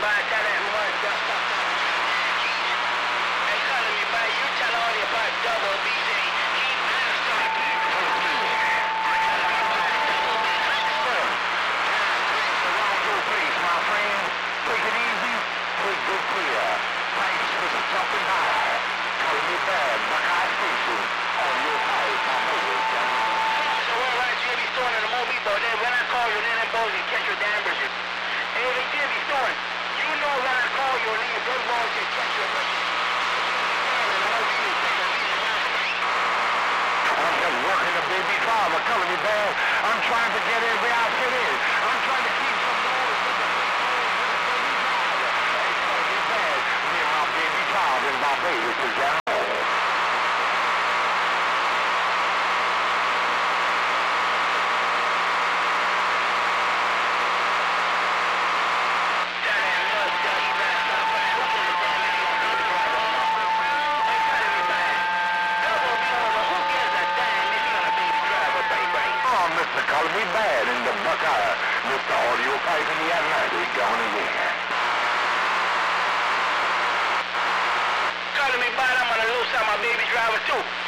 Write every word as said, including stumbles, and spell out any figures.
bad, tell that mud duck. Hey, calling me bad, you tell all the about double B J. Keep asking me. Please, my friend, take it easy, take good care. Thanks for stopping by. Call me bad, Buckeye Station, on your pipe, my favorite channel. So we're right, you'll be storing in the movie, but then when I call you, then I'm both and catch your damn bridges. Hey, they did be storing. You know when I call you, then them boys can catch your bridges. I'm just working the baby father, calling me bad. I'm trying to get every outfit in. I'm trying to keep some noise with the big baby father. And my baby is down. Mister Calling me bad in the Buckeye. Mister Audio Pipe in the Atlantic going again. Calling me bad, I'm gonna lose out my baby driver too.